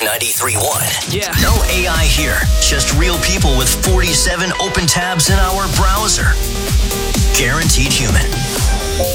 93.1. Yeah. No AI here. Just real people with 47 open tabs in our browser. Guaranteed human.